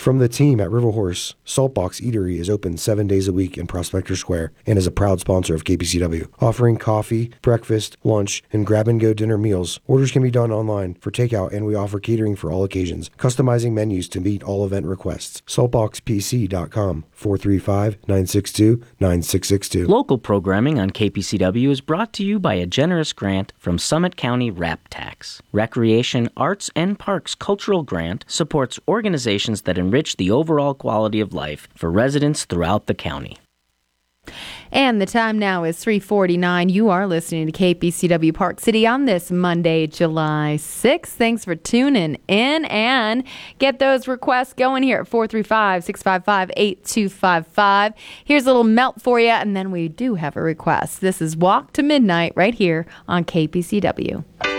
From the team at River Horse, Saltbox Eatery is open 7 days a week in Prospector Square and is a proud sponsor of KPCW, offering coffee, breakfast, lunch, and grab-and-go dinner meals. Orders can be done online for takeout, and we offer catering for all occasions, customizing menus to meet all event requests. Saltboxpc.com, 435-962-9662. Local programming on KPCW is brought to you by a generous grant from Summit County RAP Tax. Recreation, Arts, and Parks Cultural Grant supports organizations that enrich the overall quality of life for residents throughout the county. And the time now is 3:49. You are listening to KPCW Park City on this Monday, July 6th. Thanks for tuning in, and get those requests going here at 435-655-8255. Here's a little melt for you, and then we do have a request. This is Walk to Midnight right here on KPCW.